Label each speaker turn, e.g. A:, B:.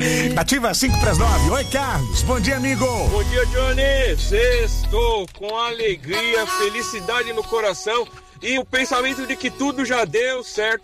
A: Ativa 5:09. Oi, Carlos. Bom dia, amigo.
B: Bom dia, Johnny. Sextou com alegria, felicidade no coração e o pensamento de que tudo já deu certo